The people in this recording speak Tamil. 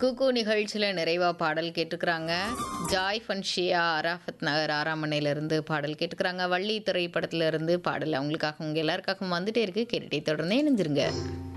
குக்கு நிகழ்ச்சியில் நிறைவாக பாடல் கேட்டுக்கிறாங்க. ஜாய் ஃபன்ஷியா அராஃபத் நகர் 6ஆம் மனையிலிருந்து பாடல் கேட்டுக்கிறாங்க. வள்ளி திரைப்படத்துல இருந்து பாடல் அவங்களுக்காக உங்கள் எல்லாருக்காகவும் வந்துட்டே இருக்கு. கேட்டுட்டே தொடர்ந்து இணைஞ்சிருங்க.